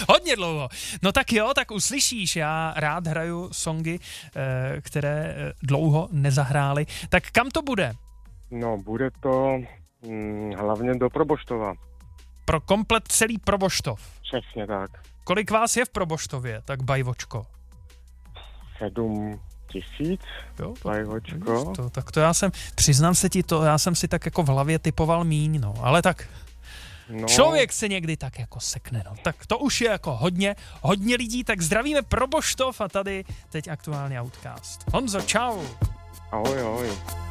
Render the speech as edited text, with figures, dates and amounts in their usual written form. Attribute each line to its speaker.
Speaker 1: Hodně dlouho. No tak jo, tak uslyšíš, já rád hraju songy, které dlouho nezahrály. Tak kam to bude?
Speaker 2: No, bude to hlavně do Proboštova.
Speaker 1: Pro komplet celý Proboštov.
Speaker 2: Přesně tak.
Speaker 1: Kolik vás je v Proboštově, tak bajvočko?
Speaker 2: 7 000, bajvočko.
Speaker 1: Tak to já jsem, přiznám se ti to, já jsem si tak jako v hlavě typoval míň, no, ale tak člověk se někdy tak jako sekne, no. Tak to už je jako hodně lidí, tak zdravíme Proboštov a tady teď aktuálně Outcast. Honzo, čau.
Speaker 2: Ahoj.